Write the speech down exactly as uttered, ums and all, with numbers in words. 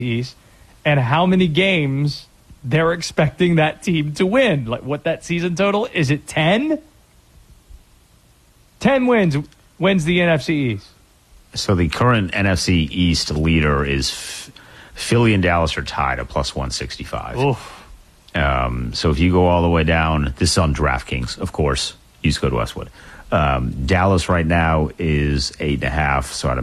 East and how many games they're expecting that team to win. Like what that season total is. It ten? ten wins wins the N F C East. So the current N F C East leader is F- Philly and Dallas are tied at plus one sixty-five. Oof. Um, so if you go all the way down, this is on DraftKings, of course. You just go to Westwood. Um, Dallas right now is eight and a half, so I'd